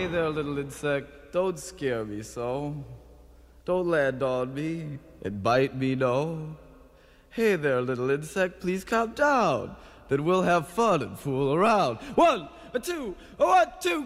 Hey there, little insect, don't scare me so. Don't land on me and bite me, no. Hey there, little insect, please calm down. Then we'll have fun and fool around. 1, 2, 1, 2.